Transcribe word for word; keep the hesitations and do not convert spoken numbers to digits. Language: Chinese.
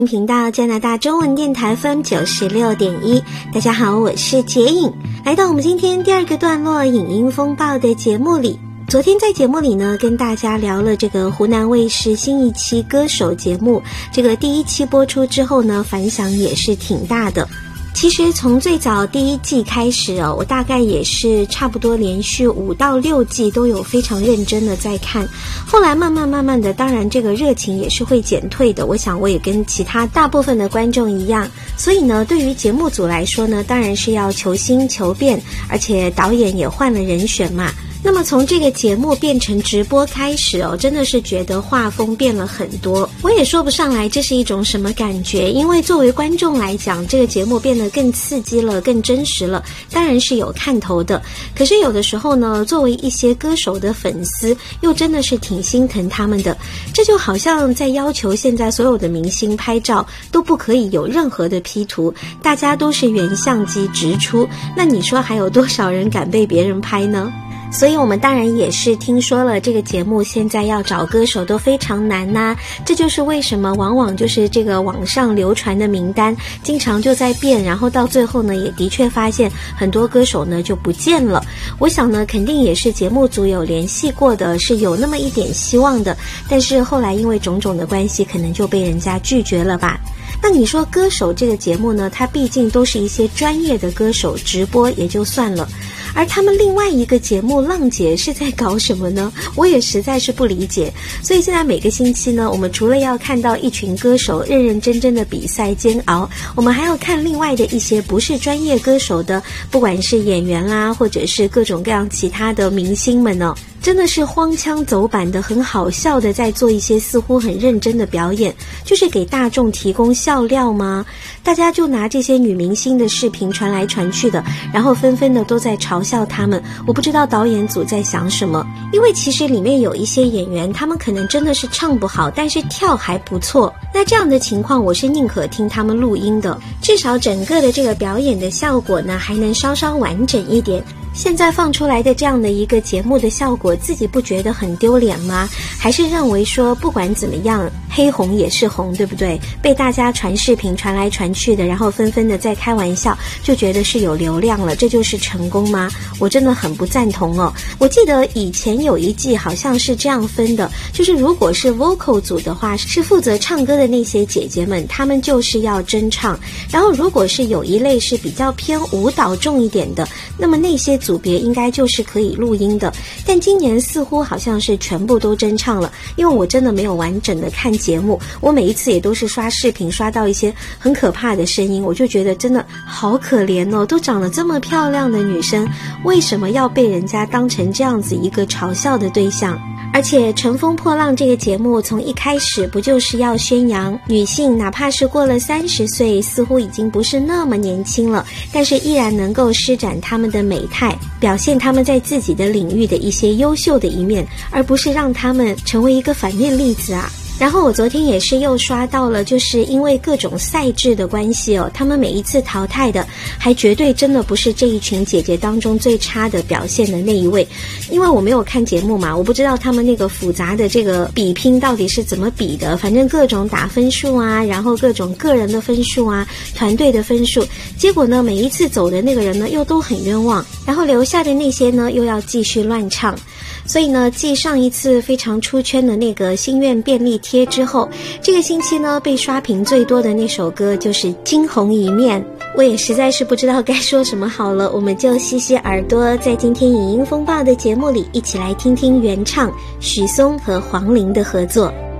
频道加拿大中文电台 F M 九十六点一，大家好，我是洁颖，来到我们今天第二个段落影音风暴的节目里。昨天在节目里呢，跟大家聊了这个湖南卫视新一期歌手节目，这个第一期播出之后呢，反响也是挺大的。其实从最早第一季开始哦，我大概也是差不多连续五到六季都有非常认真的在看，后来慢慢慢慢的，当然这个热情也是会减退的，我想我也跟其他大部分的观众一样，所以呢，对于节目组来说呢，当然是要求新求变，而且导演也换了人选嘛。那么从这个节目变成直播开始哦，真的是觉得画风变了很多，我也说不上来这是一种什么感觉，因为作为观众来讲，这个节目变得更刺激了，更真实了，当然是有看头的。可是有的时候呢，作为一些歌手的粉丝，又真的是挺心疼他们的，这就好像在要求现在所有的明星拍照都不可以有任何的 P 图，大家都是原相机直出，那你说还有多少人敢被别人拍呢？所以我们当然也是听说了这个节目现在要找歌手都非常难呐、啊，这就是为什么往往就是这个网上流传的名单经常就在变，然后到最后呢也的确发现很多歌手呢就不见了。我想呢肯定也是节目组有联系过的，是有那么一点希望的，但是后来因为种种的关系可能就被人家拒绝了吧。那你说歌手这个节目呢，它毕竟都是一些专业的歌手直播也就算了，而他们另外一个节目浪姐是在搞什么呢？我也实在是不理解。所以现在每个星期呢，我们除了要看到一群歌手认认真真的比赛煎熬，我们还要看另外的一些不是专业歌手的，不管是演员啦，或者是各种各样其他的明星们呢，真的是荒腔走板的，很好笑的在做一些似乎很认真的表演，就是给大众提供笑料吗？大家就拿这些女明星的视频传来传去的，然后纷纷的都在嘲笑他们。我不知道导演组在想什么，因为其实里面有一些演员，他们可能真的是唱不好，但是跳还不错。那这样的情况，我是宁可听他们录音的，至少整个的这个表演的效果呢，还能稍稍完整一点。现在放出来的这样的一个节目的效果，自己不觉得很丢脸吗？还是认为说不管怎么样，黑红也是红，对不对？被大家传视频传来传去的，然后纷纷的在开玩笑，就觉得是有流量了，这就是成功吗？我真的很不赞同哦。我记得以前有一季好像是这样分的，就是如果是 vocal 组的话，是负责唱歌的那些姐姐们，她们就是要真唱，然后如果是有一类是比较偏舞蹈重一点的，那么那些组别应该就是可以录音的。但今年似乎好像是全部都真唱了，因为我真的没有完整的看节目，我每一次也都是刷视频刷到一些很可怕的声音，我就觉得真的好可怜哦，都长得这么漂亮的女生，为什么要被人家当成这样子一个嘲笑的对象？而且乘风破浪这个节目从一开始不就是要宣扬女性哪怕是过了三十岁，似乎已经不是那么年轻了，但是依然能够施展她们的美态，表现她们在自己的领域的一些优秀的一面，而不是让她们成为一个反面例子啊。然后我昨天也是又刷到了，就是因为各种赛制的关系哦，他们每一次淘汰的还绝对真的不是这一群姐姐当中最差的表现的那一位。因为我没有看节目嘛，我不知道他们那个复杂的这个比拼到底是怎么比的，反正各种打分数啊，然后各种个人的分数啊，团队的分数，结果呢每一次走的那个人呢又都很冤枉，然后留下的那些呢又要继续乱唱。所以呢，继上一次非常出圈的那个心愿便利贴之后，这个星期呢被刷屏最多的那首歌就是《惊鸿一面》。我也实在是不知道该说什么好了，我们就吸吸耳朵，在今天影音风暴的节目里一起来听听原唱许嵩和黄龄的合作。